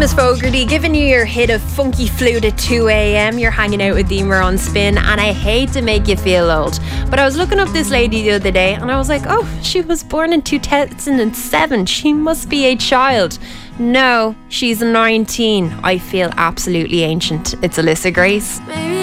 Seamus Fogarty giving you your hit of Funky Flute at 2 a.m. You're hanging out with Emer on Spin, and I hate to make you feel old, but I was looking up this lady the other day and I was like, oh, she was born in 2007. She must be a child. No, she's 19. I feel absolutely ancient. It's Alyssa Grace.